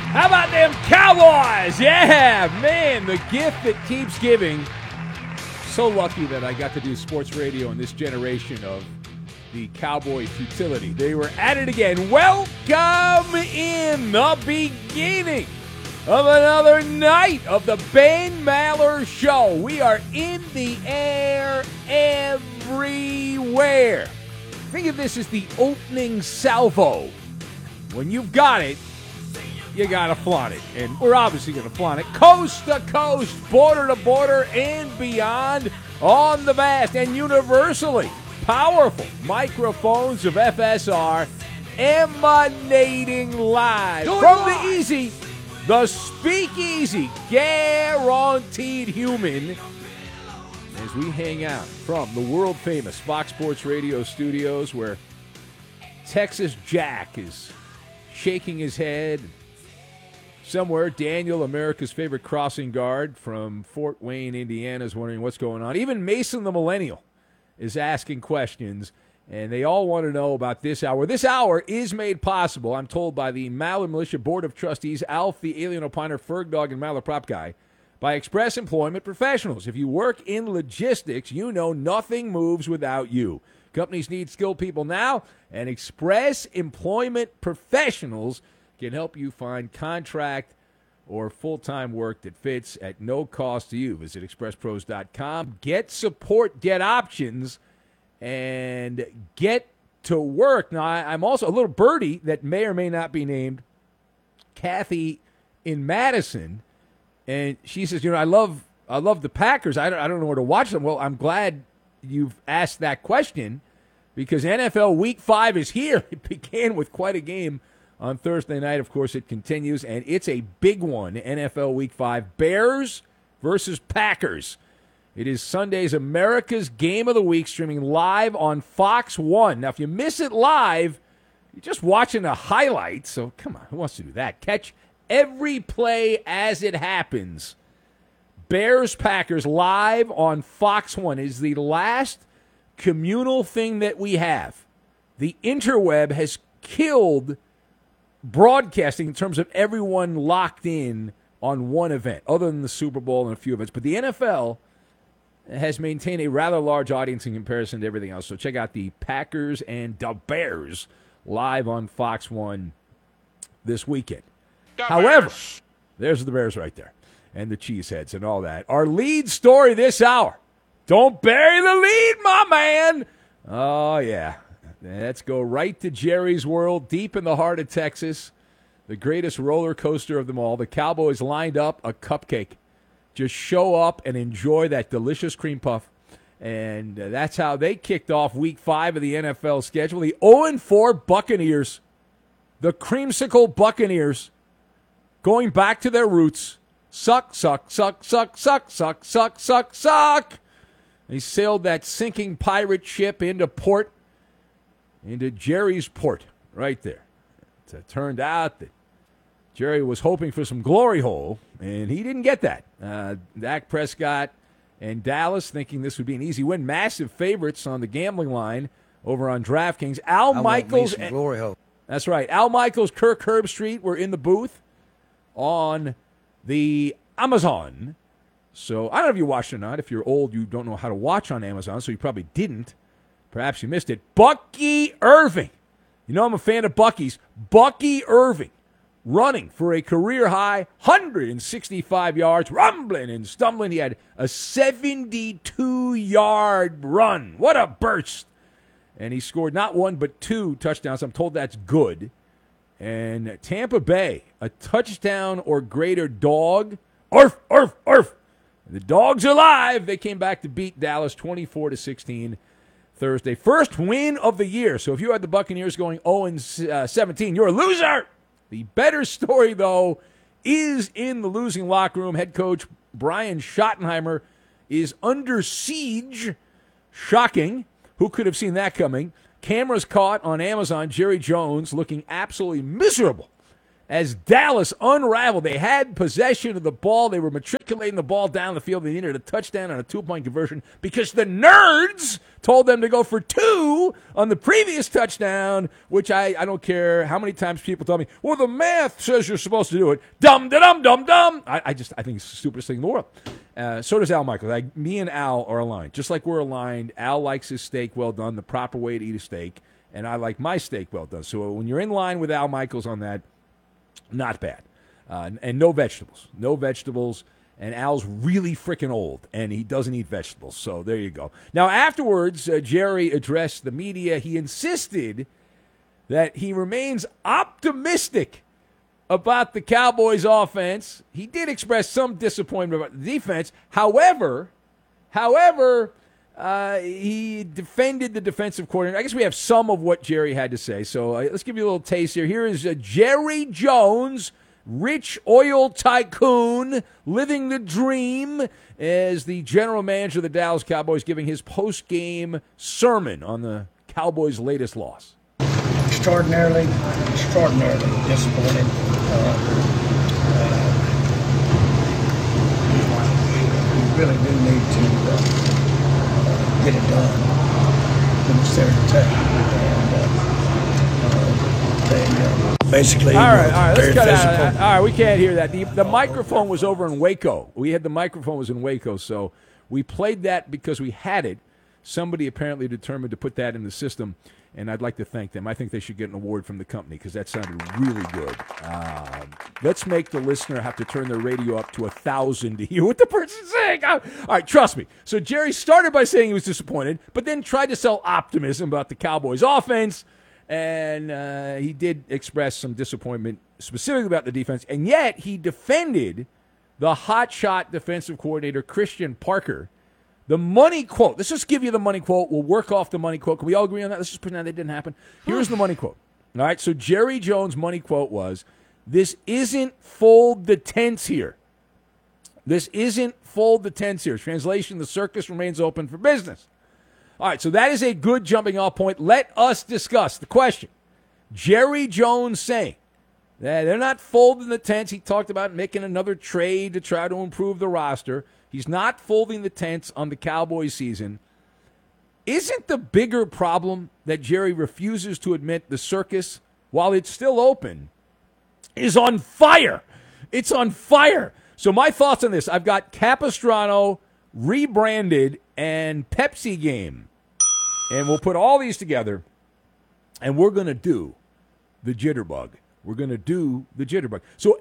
How about them Cowboys? Yeah, man, the gift that keeps giving. So lucky that I got to do sports radio in this generation of the Cowboy futility. They were at it again. Welcome in the beginning of another night of the Ben Maller Show. We are in the air everywhere. Think of this as the opening salvo. When you've got it, you got to flaunt it. And we're obviously going to flaunt it. Coast to coast, border to border, and beyond on the vast and universally powerful microphones of FSR emanating live from the easy, the speakeasy, guaranteed human, as we hang out from the world-famous Fox Sports Radio studios where Texas Jack is shaking his head. Somewhere, Daniel, America's favorite crossing guard from Fort Wayne, Indiana, is wondering what's going on. Even Mason the Millennial is asking questions, and they all want to know about this hour. This hour is made possible, I'm told, by the Maller Militia Board of Trustees, Alf, the Alien Opiner, Ferg Dog, and Maller Prop Guy, by Express Employment Professionals. If you work in logistics, you know nothing moves without you. Companies need skilled people now, and Express Employment Professionals can help you find contract or full-time work that fits at no cost to you. Visit expresspros.com. Get support, get options, and get to work. Now, I'm also a little birdie that may or may not be named, Kathy in Madison, and she says, I love the Packers. I don't know where to watch them. Well, I'm glad you've asked that question because NFL Week 5 is here. It began with quite a game on Thursday night. Of course, it continues, and it's a big one, NFL Week 5. Bears versus Packers. It is Sunday's America's Game of the Week, streaming live on Fox 1. Now, if you miss it live, you're just watching the highlights, so come on, who wants to do that? Catch every play as it happens. Bears-Packers live on Fox 1 is the last communal thing that we have. The interweb has killed broadcasting in terms of everyone locked in on one event, other than the Super Bowl and a few events. But the NFL has maintained a rather large audience in comparison to everything else. So check out the Packers and the Bears live on Fox 1 this weekend. However, there's the Bears right there and the Cheeseheads and all that. Our lead story this hour. Don't bury the lead, my man. Oh, yeah. Let's go right to Jerry's World, deep in the heart of Texas, the greatest roller coaster of them all. The Cowboys lined up a cupcake. Just show up and enjoy that delicious cream puff. And that's how they kicked off Week 5 of the NFL schedule. The 0-4 Buccaneers, the creamsicle Buccaneers, going back to their roots. Suck, suck, suck, suck, suck, suck, suck, suck, suck. They sailed that sinking pirate ship into port. Into Jerry's port, right there. It turned out that Jerry was hoping for some glory hole, and he didn't get that. Dak Prescott and Dallas thinking this would be an easy win. Massive favorites on the gambling line over on DraftKings. Al Michaels. Glory hole. That's right. Al Michaels, Kirk Herbstreit were in the booth on the Amazon. So I don't know if you watched or not. If you're old, you don't know how to watch on Amazon, so you probably didn't. Perhaps you missed it. Bucky Irving. You know I'm a fan of Bucky's. Bucky Irving running for a career-high 165 yards, rumbling and stumbling. He had a 72-yard run. What a burst. And he scored not one but 2 touchdowns. I'm told that's good. And Tampa Bay, a touchdown or greater dog. Arf, arf, arf. The dogs are alive. They came back to beat Dallas 24-16. Thursday. First win of the year. So if you had the Buccaneers going 0-17, you're a loser. The better story, though, is in the losing locker room. Head coach Brian Schottenheimer is under siege. Shocking. Who could have seen that coming? Cameras caught on Amazon Jerry Jones looking absolutely miserable as Dallas unraveled. They had possession of the ball. They were matriculating the ball down the field. They needed a touchdown on a 2-point conversion because the nerds told them to go for 2 on the previous touchdown, which I don't care how many times people tell me, well, the math says you're supposed to do it. Dum-da-dum-dum-dum. I think it's the stupidest thing in the world. So does Al Michaels. Me and Al are aligned. Just like we're aligned, Al likes his steak well done, the proper way to eat a steak, and I like my steak well done. So when you're in line with Al Michaels on that, not bad. And no vegetables. No vegetables. And Al's really freaking old, and he doesn't eat vegetables. So there you go. Now, afterwards, Jerry addressed the media. He insisted that he remains optimistic about the Cowboys' offense. He did express some disappointment about the defense. However, he defended the defensive coordinator. I guess we have some of what Jerry had to say. So let's give you a little taste here. Here is Jerry Jones, rich oil tycoon, living the dream as the general manager of the Dallas Cowboys, giving his post-game sermon on the Cowboys' latest loss. Extraordinarily disappointed. We really do need to get it done when it's there to take. They basically. All right, let's cut out. All right, we can't hear that. The microphone was over in Waco. The microphone was in Waco, so we played that because we had it. Somebody apparently determined to put that in the system, and I'd like to thank them. I think they should get an award from the company because that sounded really good. Let's make the listener have to turn their radio up to 1,000 to hear what the person's saying. All right, trust me. So Jerry started by saying he was disappointed, but then tried to sell optimism about the Cowboys' offense, and he did express some disappointment specifically about the defense, and yet he defended the hotshot defensive coordinator, Christian Parker. The money quote. Let's just give you the money quote. We'll work off the money quote. Can we all agree on that? Let's just pretend that didn't happen. Here's the money quote. All right, so Jerry Jones' money quote was, "This isn't fold the tents here. This isn't fold the tents here." Translation, the circus remains open for business. All right, so that is a good jumping off point. Let us discuss the question. Jerry Jones saying that they're not folding the tents. He talked about making another trade to try to improve the roster. He's not folding the tents on the Cowboys season. Isn't the bigger problem that Jerry refuses to admit the circus, while it's still open, is on fire? It's on fire. So my thoughts on this, I've got Capistrano, rebranded, and Pepsi game. And we'll put all these together, and we're going to do the jitterbug. We're going to do the jitterbug. So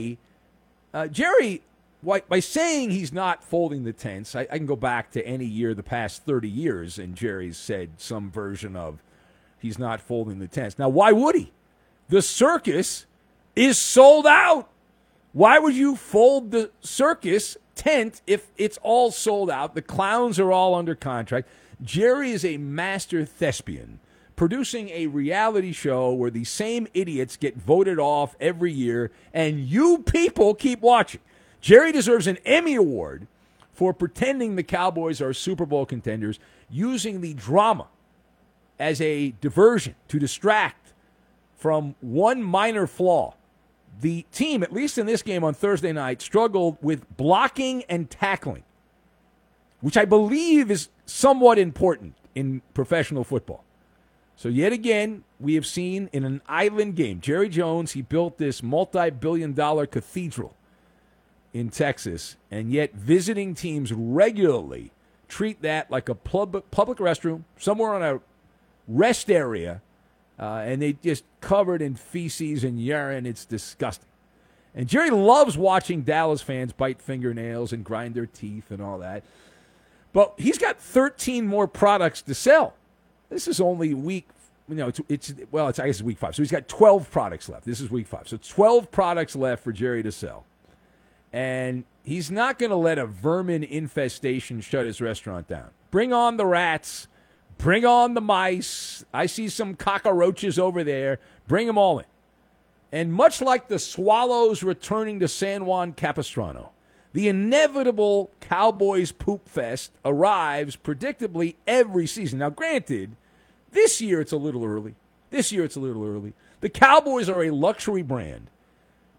Jerry, by saying he's not folding the tents, I can go back to any year the past 30 years, and Jerry's said some version of he's not folding the tents. Now, why would he? The circus is sold out. Why would you fold the circus tent if it's all sold out? The clowns are all under contract. Jerry is a master thespian, producing a reality show where the same idiots get voted off every year, and you people keep watching. Jerry deserves an Emmy Award for pretending the Cowboys are Super Bowl contenders, using the drama as a diversion to distract from one minor flaw. The team, at least in this game on Thursday night, struggled with blocking and tackling, which I believe is somewhat important in professional football. So yet again, we have seen in an island game, Jerry Jones, he built this multi-billion-dollar cathedral in Texas, and yet visiting teams regularly treat that like a public restroom, somewhere on a rest area, and they just covered in feces and urine. It's disgusting. And Jerry loves watching Dallas fans bite fingernails and grind their teeth and all that. But he's got 13 more products to sell. This is only week, I guess it's week 5. So he's got 12 products left. This is week 5. So 12 products left for Jerry to sell. And he's not going to let a vermin infestation shut his restaurant down. Bring on the rats. Bring on the mice. I see some cockroaches over there. Bring them all in. And much like the swallows returning to San Juan Capistrano, the inevitable Cowboys poop fest arrives predictably every season. Now, granted, this year it's a little early. The Cowboys are a luxury brand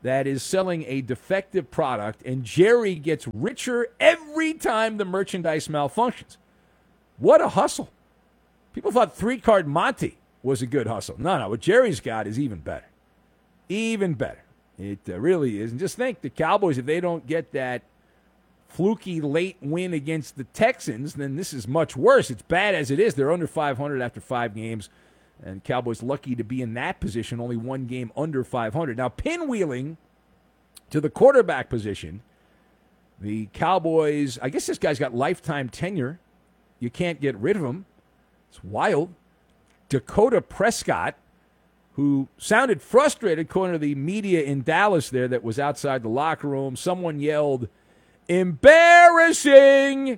that is selling a defective product, and Jerry gets richer every time the merchandise malfunctions. What a hustle. People thought 3-Card Monte was a good hustle. No, what Jerry's got is even better. Even better. It really is. And just think, the Cowboys, if they don't get that fluky late win against the Texans, then this is much worse. It's bad as it is. They're under 500 after 5 games, and Cowboys lucky to be in that position, only 1 game under 500. Now, pinwheeling to the quarterback position, the Cowboys, I guess this guy's got lifetime tenure. You can't get rid of him. It's wild. Dakota Prescott, who sounded frustrated, according to the media in Dallas there that was outside the locker room. Someone yelled, "Embarrassing!"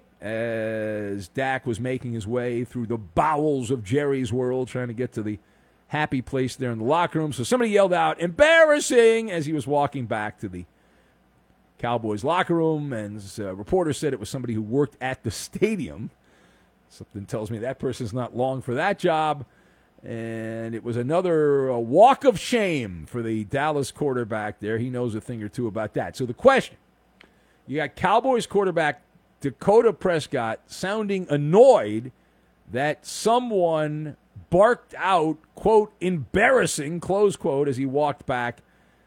as Dak was making his way through the bowels of Jerry's world, trying to get to the happy place there in the locker room. So somebody yelled out, "Embarrassing!" as he was walking back to the Cowboys locker room, and a reporter said it was somebody who worked at the stadium. Something tells me that person's not long for that job. And it was another walk of shame for the Dallas quarterback there. He knows a thing or two about that. So the question, you got Cowboys quarterback Dakota Prescott sounding annoyed that someone barked out, quote, "embarrassing," close quote, as he walked back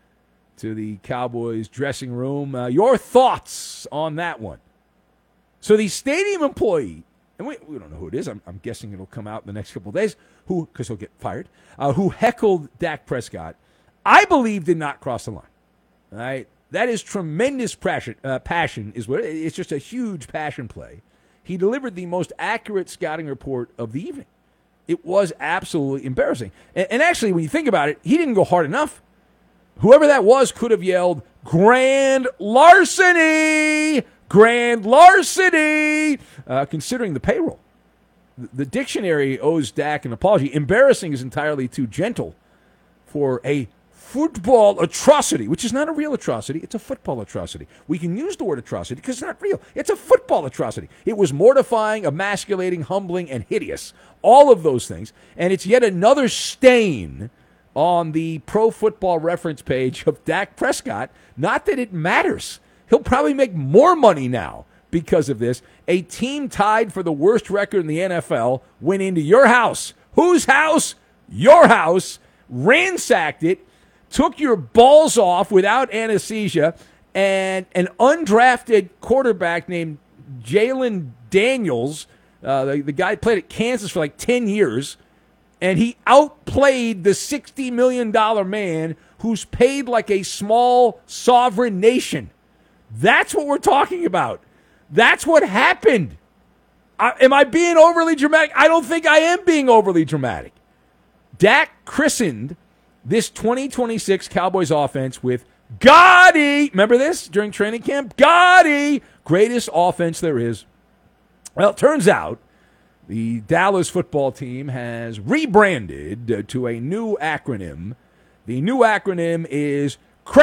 to the Cowboys dressing room. Your thoughts on that one? So the stadium employee, and we don't know who it is. I'm guessing it'll come out in the next couple of days, because he'll get fired, who heckled Dak Prescott, I believe did not cross the line. All right? That is tremendous passion is what it's just a huge passion play. He delivered the most accurate scouting report of the evening. It was absolutely embarrassing. And actually, when you think about it, he didn't go hard enough. Whoever that was could have yelled, "Grand larceny! Grand larceny!" Considering the payroll. The dictionary owes Dak an apology. Embarrassing is entirely too gentle for a football atrocity, which is not a real atrocity. It's a football atrocity. We can use the word atrocity because it's not real. It's a football atrocity. It was mortifying, emasculating, humbling, and hideous. All of those things. And it's yet another stain on the Pro Football Reference page of Dak Prescott. Not that it matters. He'll probably make more money now because of this. A team tied for the worst record in the NFL went into your house. Whose house? Your house. Ransacked it. Took your balls off without anesthesia. And an undrafted quarterback named Jalen Daniels, the guy played at Kansas for like 10 years, and he outplayed the $60 million man who's paid like a small sovereign nation. That's what we're talking about. That's what happened. Am I being overly dramatic? I don't think I am being overly dramatic. Dak christened this 2026 Cowboys offense with Gotti. Remember this during training camp? Gotti, greatest offense there is. Well, it turns out the Dallas football team has rebranded to a new acronym. The new acronym is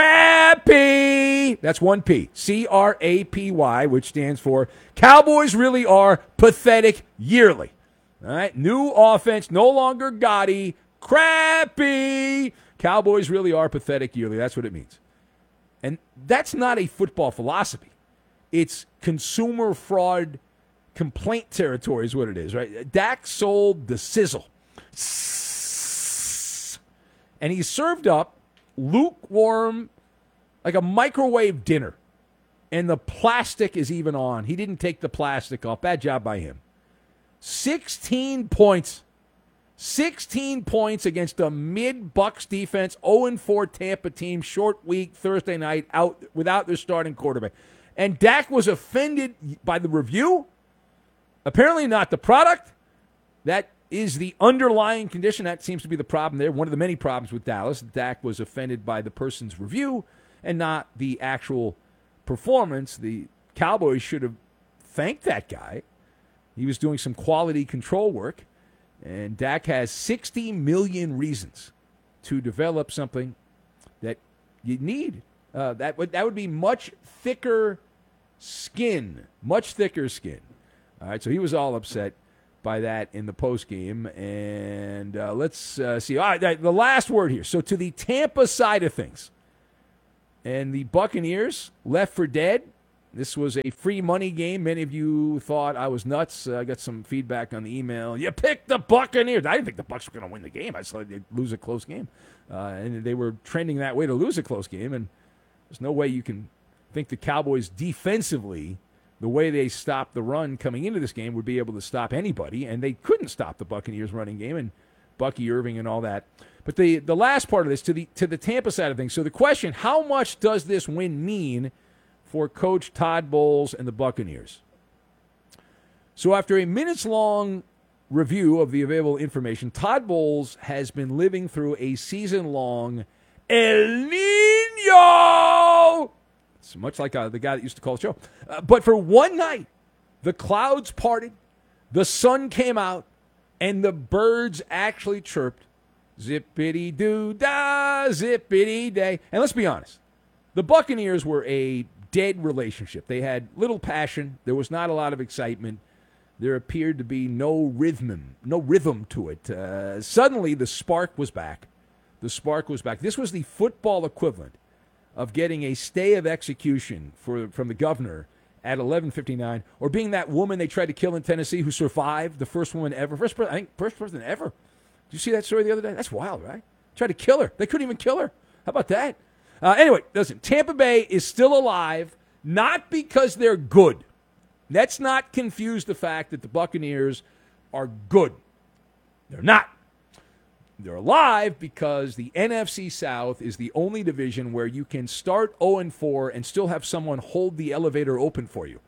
CRAPY. That's 1 P. CRAPY, which stands for Cowboys Really Are Pathetic Yearly. All right, new offense, no longer Gotti. Crappy. Cowboys Really Are Pathetic Yearly. That's what it means. And that's not a football philosophy. It's consumer fraud complaint territory is what it is, right? Dak sold the sizzle. And he served up lukewarm, like a microwave dinner. And the plastic is even on. He didn't take the plastic off. Bad job by him. 16 points. 16 points against a mid-Bucs defense, 0-4 Tampa team, short week, Thursday night, out without their starting quarterback. And Dak was offended by the review. Apparently not the product. That is the underlying condition. That seems to be the problem there. One of the many problems with Dallas. Dak was offended by the person's review and not the actual performance. The Cowboys should have thanked that guy. He was doing some quality control work. And Dak has 60 million reasons to develop something that you need. That would be much thicker skin. Much thicker skin. All right, so he was all upset by that in the postgame. And let's see. All right, the last word here. So to the Tampa side of things, And the Buccaneers left for dead. This was a free money game. Many of you thought I was nuts. I got some feedback on the email. You picked the Buccaneers. I didn't think the Bucs were going to win the game. I just thought they'd lose a close game. And they were trending that way to lose a close game. And there's no way you can think the Cowboys defensively, the way they stopped the run coming into this game, would be able to stop anybody. And they couldn't stop the Buccaneers running game and Bucky Irving and all that. But the last part of this, to the Tampa side of things. So the question, how much does this win mean for Coach Todd Bowles and the Buccaneers? So after a minutes-long review of the available information, Todd Bowles has been living through a season-long El Nino! It's much like the guy that used to call the show. But for one night, the clouds parted, the sun came out, and the birds actually chirped, zippity-doo-dah, zippity-day. And let's be honest, the Buccaneers were a dead relationship. They had little passion. There was not a lot of excitement. There appeared to be no rhythm to it. Suddenly, the spark was back. This was the football equivalent of getting a stay of execution from the governor at 11:59, or being that woman they tried to kill in Tennessee who survived, the first woman ever. First person ever. Did you see that story the other day? That's wild, right? Tried to kill her. They couldn't even kill her. How about that? Anyway, listen, Tampa Bay is still alive, not because they're good. Let's not confuse the fact that the Buccaneers are good. They're not. They're alive because the NFC South is the only division where you can start 0-4 and still have someone hold the elevator open for you.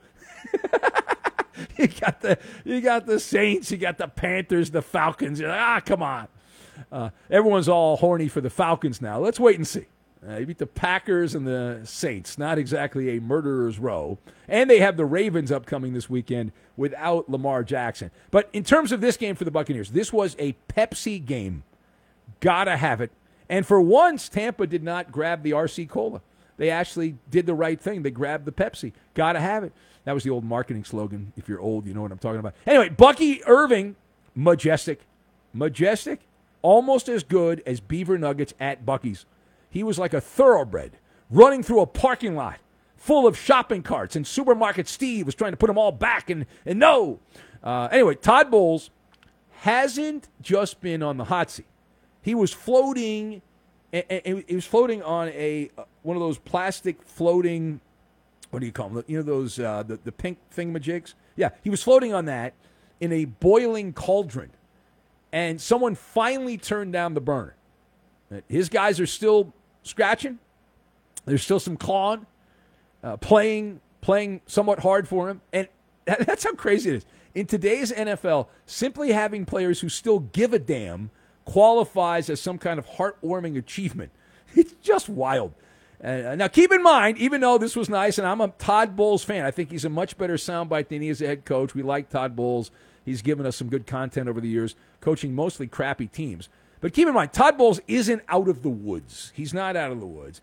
You got the Saints, you got the Panthers, the Falcons. You're like, come on. Everyone's all horny for the Falcons now. Let's wait and see. You beat the Packers and the Saints. Not exactly a murderer's row. And they have the Ravens upcoming this weekend without Lamar Jackson. But in terms of this game for the Buccaneers, this was a Pepsi game. Gotta have it. And for once, Tampa did not grab the RC Cola. They actually did the right thing. They grabbed the Pepsi. Gotta have it. That was the old marketing slogan. If you're old, you know what I'm talking about. Anyway, Bucky Irving, majestic. Almost as good as Beaver Nuggets at Buc-ee's. He was like a thoroughbred running through a parking lot full of shopping carts, and Supermarket Steve was trying to put them all back, and no. Anyway, Todd Bowles hasn't just been on the hot seat. He was floating. He was floating on one of those plastic floating. What do you call them? You know those the pink thingamajigs? Yeah, he was floating on that in a boiling cauldron, and someone finally turned down the burner. His guys are still scratching. There's still some clawing, playing somewhat hard for him, and that's how crazy it is. In today's NFL, simply having players who still give a damn qualifies as some kind of heartwarming achievement. It's just wild. Now, keep in mind, even though this was nice, and I'm a Todd Bowles fan, I think he's a much better soundbite than he is a head coach. We like Todd Bowles. He's given us some good content over the years, coaching mostly crappy teams. But keep in mind, Todd Bowles isn't out of the woods. He's not out of the woods.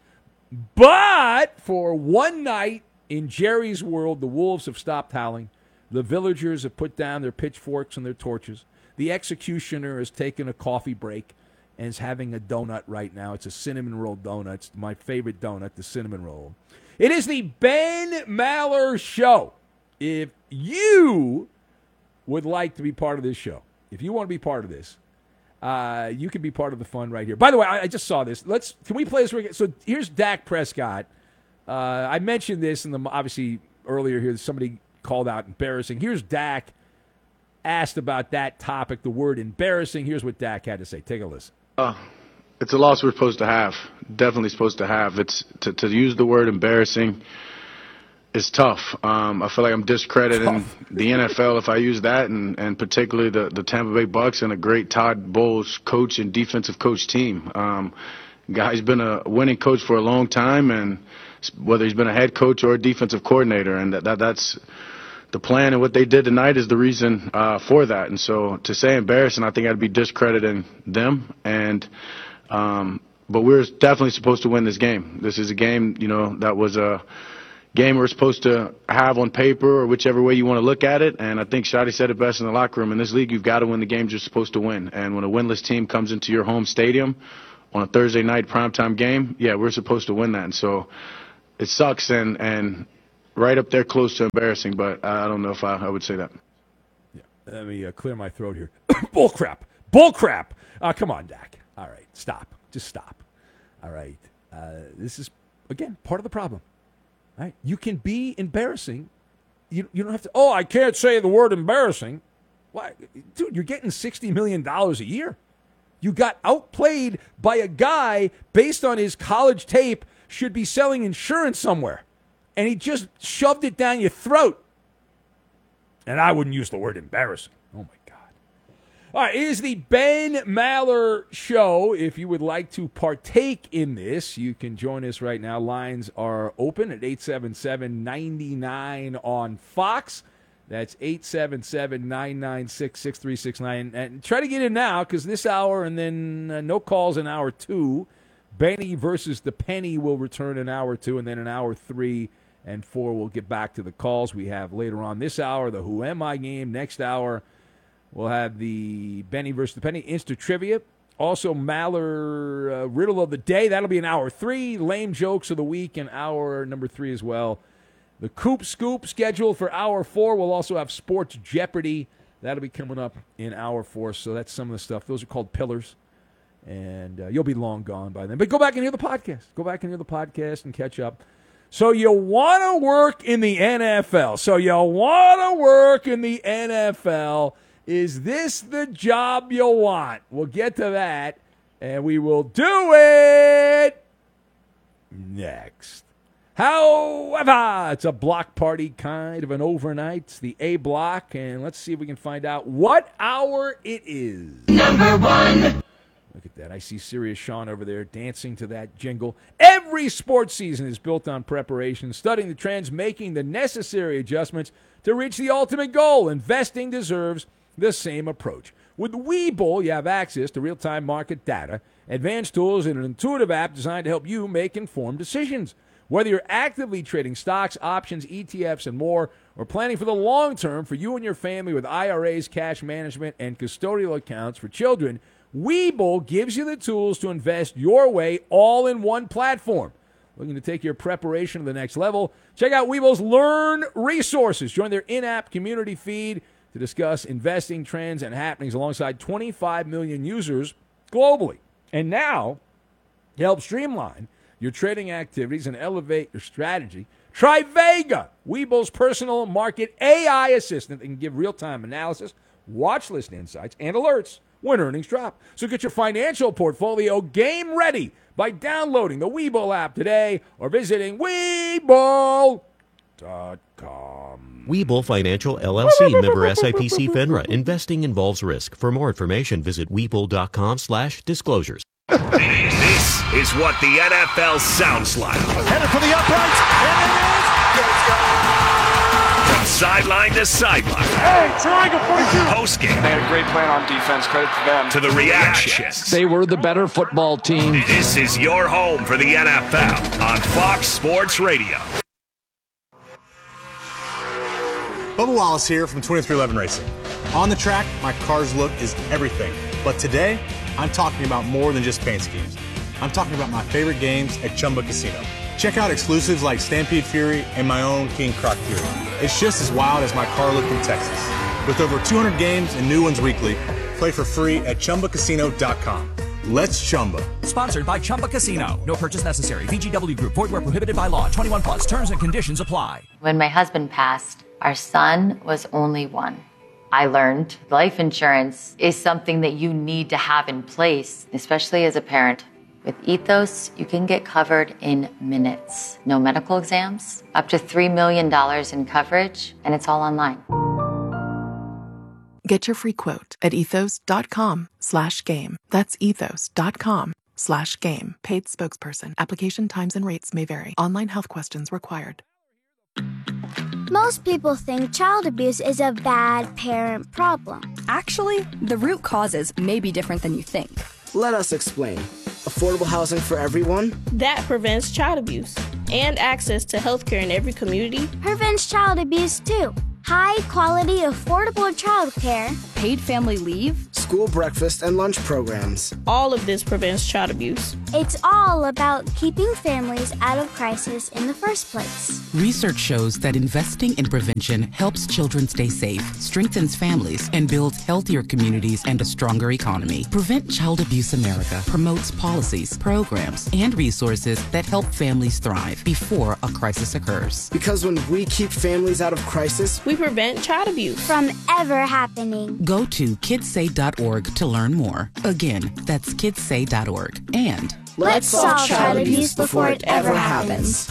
But for one night in Jerry's world, the Wolves have stopped howling. The villagers have put down their pitchforks and their torches. The executioner has taken a coffee break and is having a donut right now. It's a cinnamon roll donut. It's my favorite donut, the cinnamon roll. It is the Ben Maller Show. If you would like to be part of this show, if you want to be part of this, you can be part of the fun right here. By the way, I just saw this. Can we play this? So here's Dak Prescott. I mentioned this obviously earlier here. Somebody called out embarrassing. Here's Dak asked about that topic, the word embarrassing. Here's what Dak had to say. Take a listen. It's a loss we're supposed to have. Definitely supposed to have. It's to use the word embarrassing is tough. I feel like I'm discrediting the NFL if I use that, and particularly the Tampa Bay Bucs and a great Todd Bowles coach and defensive coach team. Guy's been a winning coach for a long time, and whether he's been a head coach or a defensive coordinator, and that's the plan, and what they did tonight is the reason for that. And so to say embarrassing, I think I'd be discrediting them. And but we're definitely supposed to win this game. This is a game, that was a game we're supposed to have on paper, or whichever way you want to look at it. And I think Shadi said it best in the locker room. In this league, you've got to win the games you're supposed to win. And when a winless team comes into your home stadium on a Thursday night primetime game, yeah, we're supposed to win that. And so it sucks and right up there close to embarrassing, but I don't know if I would say that. Yeah. Let me clear my throat here. Bull crap. Bull crap. Come on, Dak. All right. Stop. Just stop. All right. This is, again, part of the problem. All right. You can be embarrassing. You don't have to, I can't say the word embarrassing. Why? Dude, you're getting $60 million a year. You got outplayed by a guy based on his college tape should be selling insurance somewhere. And he just shoved it down your throat. And I wouldn't use the word embarrassing. Oh, my God. All right, it is the Ben Maller Show. If you would like to partake in this, you can join us right now. Lines are open at 877-99 on Fox. That's 877-996-6369. And try to get in now because this hour and then no calls in hour 2. Benny versus the Penny will return in hour 2, and then in hour 3 and 4 we'll get back to the calls we have later on this hour, the Who Am I game. Next hour we'll have the Benny versus the Penny Insta Trivia. Also Maller Riddle of the Day. That'll be in hour 3. Lame Jokes of the Week in hour number 3 as well. The Coop Scoop scheduled for hour 4. We'll also have Sports Jeopardy. That'll be coming up in hour 4. So that's some of the stuff. Those are called pillars. And you'll be long gone by then. But go back and hear the podcast. Go back and hear the podcast and catch up. So you want to work in the NFL. Is this the job you want? We'll get to that. And we will do it next. However, it's a block party kind of an overnight. It's the A block, and let's see if we can find out what hour it is. Number 1. Look at that. I see Serious Sean over there dancing to that jingle. Every sports season is built on preparation, studying the trends, making the necessary adjustments to reach the ultimate goal. Investing deserves the same approach. With Webull, you have access to real-time market data, advanced tools, and an intuitive app designed to help you make informed decisions. Whether you're actively trading stocks, options, ETFs, and more, or planning for the long term for you and your family with IRAs, cash management, and custodial accounts for children, Webull gives you the tools to invest your way all in one platform. Looking to take your preparation to the next level? Check out Webull's Learn Resources. Join their in-app community feed to discuss investing trends and happenings alongside 25 million users globally. And now, to help streamline your trading activities and elevate your strategy, try Vega, Webull's personal market AI assistant that can give real-time analysis, watch list insights, and alerts when earnings drop. So get your financial portfolio game ready by downloading the Webull app today or visiting Webull.com. Webull Financial LLC, member SIPC FINRA. Investing involves risk. For more information, visit Webull.com/disclosures. This is what the NFL sounds like. Headed for the uprights, and it is. From sideline to sideline. Hey, triangle 42. Post-game. They had a great plan on defense. Credit to them. To the reactions. They were the better football team. This is your home for the NFL on Fox Sports Radio. Bubba Wallace here from 2311 Racing. On the track, my car's look is everything. But today, I'm talking about more than just paint schemes. I'm talking about my favorite games at Chumba Casino. Check out exclusives like Stampede Fury and my own King Croc Fury. It's just as wild as my car look in Texas. With over 200 games and new ones weekly, play for free at ChumbaCasino.com. Let's Chumba. Sponsored by Chumba Casino. No purchase necessary. VGW Group. Void where prohibited by law. 21 plus. Terms and conditions apply. When my husband passed, our son was only 1. I learned life insurance is something that you need to have in place, especially as a parent. With Ethos, you can get covered in minutes. No medical exams, up to $3 million in coverage, and it's all online. Get your free quote at ethos.com/game. That's ethos.com/game. Paid spokesperson. Application times and rates may vary. Online health questions required. Most people think child abuse is a bad parent problem. Actually, the root causes may be different than you think. Let us explain. Affordable housing for everyone? That prevents child abuse. And access to healthcare in every community. Prevents child abuse too. high-quality, affordable childcare, paid family leave, school breakfast and lunch programs. All of this prevents child abuse. It's all about keeping families out of crisis in the first place. Research shows that investing in prevention helps children stay safe, strengthens families, and builds healthier communities and a stronger economy. Prevent Child Abuse America promotes policies, programs, and resources that help families thrive before a crisis occurs. Because when we keep families out of crisis, we prevent child abuse from ever happening. Go to kidssay.org to learn more. Again, that's kidssay.org. And let's solve child abuse before it ever happens.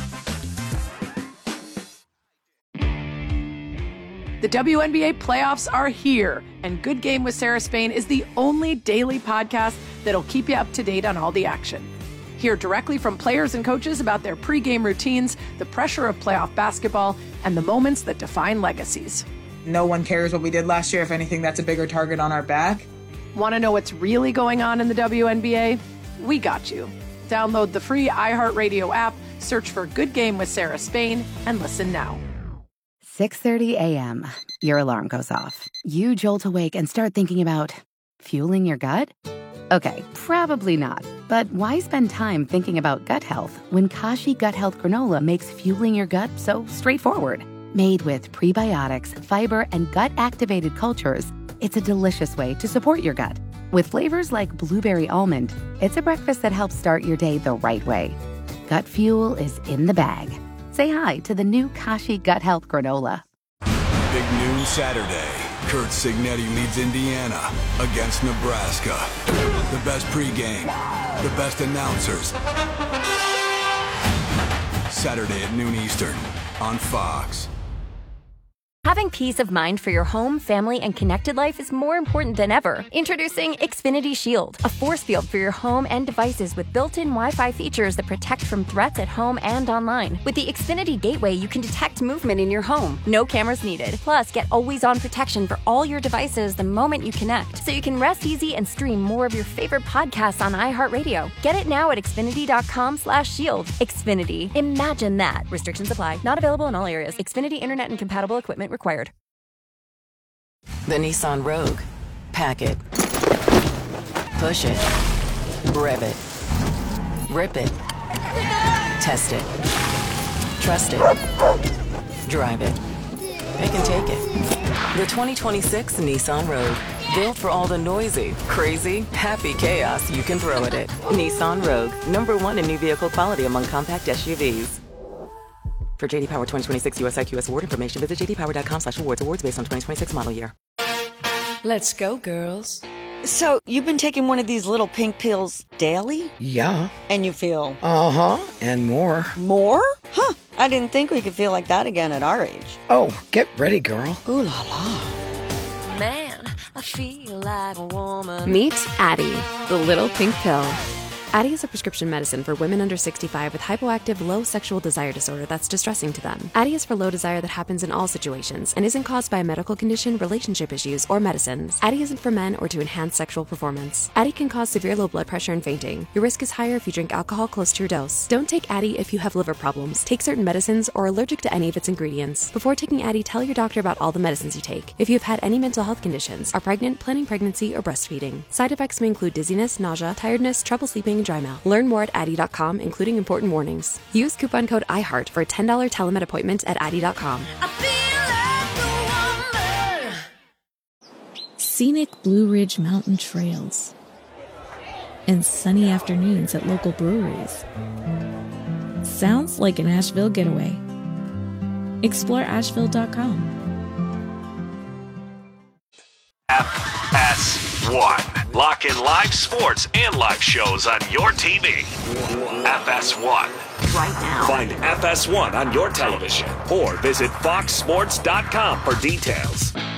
The WNBA playoffs are here, and Good Game with Sarah Spain is the only daily podcast that'll keep you up to date on all the action. Hear directly from players and coaches about their pregame routines, the pressure of playoff basketball, and the moments that define legacies. No one cares what we did last year. If anything, that's a bigger target on our back. Want to know what's really going on in the WNBA? We got you. Download the free iHeartRadio app, search for Good Game with Sarah Spain, and listen now. 6:30 a.m. Your alarm goes off. You jolt awake and start thinking about fueling your gut? Okay, probably not. But why spend time thinking about gut health when Kashi Gut Health Granola makes fueling your gut so straightforward? Made with prebiotics, fiber, and gut-activated cultures, it's a delicious way to support your gut. With flavors like blueberry almond, it's a breakfast that helps start your day the right way. Gut fuel is in the bag. Say hi to the new Kashi Gut Health Granola. Big noon Saturday. Kurt Signetti leads Indiana against Nebraska. The best pregame, the best announcers. Saturday at noon Eastern on Fox. Having peace of mind for your home, family, and connected life is more important than ever. Introducing Xfinity Shield, a force field for your home and devices with built-in Wi-Fi features that protect from threats at home and online. With the Xfinity Gateway, you can detect movement in your home. No cameras needed. Plus, get always-on protection for all your devices the moment you connect, so you can rest easy and stream more of your favorite podcasts on iHeartRadio. Get it now at Xfinity.com/shield. Xfinity. Imagine that. Restrictions apply. Not available in all areas. Xfinity Internet and compatible equipment required. The Nissan Rogue. Pack it. Push it. Rev it. Rip it. Test it. Trust it. Drive it. It can take it. The 2026 Nissan Rogue. Built for all the noisy, crazy, happy chaos you can throw at it. Nissan Rogue. #1 in new vehicle quality among compact SUVs. For JD Power 2026 US IQS award information, visit jdpower.com/awards. Awards based on 2026 model year. Let's go, girls. So, you've been taking one of these little pink pills daily? Yeah. And you feel? Uh-huh, and more. More? Huh, I didn't think we could feel like that again at our age. Oh, get ready, girl. Ooh la la. Man, I feel like a woman. Meet Addyi, the little pink pill. Addyi is a prescription medicine for women under 65 with hypoactive low sexual desire disorder that's distressing to them. Addyi is for low desire that happens in all situations and isn't caused by a medical condition, relationship issues, or medicines. Addyi isn't for men or to enhance sexual performance. Addyi can cause severe low blood pressure and fainting. Your risk is higher if you drink alcohol close to your dose. Don't take Addyi if you have liver problems, take certain medicines, or are allergic to any of its ingredients. Before taking Addyi, tell your doctor about all the medicines you take. If you have had any mental health conditions, are pregnant, planning pregnancy, or breastfeeding. Side effects may include dizziness, nausea, tiredness, trouble sleeping, and dry mouth. Learn more at Addyi.com, including important warnings. Use coupon code IHEART for a $10 telemed appointment at Addyi.com. Scenic Blue Ridge Mountain trails and sunny afternoons at local breweries. Sounds like an Asheville getaway. Explore Asheville.com. FS1. Lock in live sports and live shows on your TV. FS1. Right now. Find FS1 on your television or visit foxsports.com for details.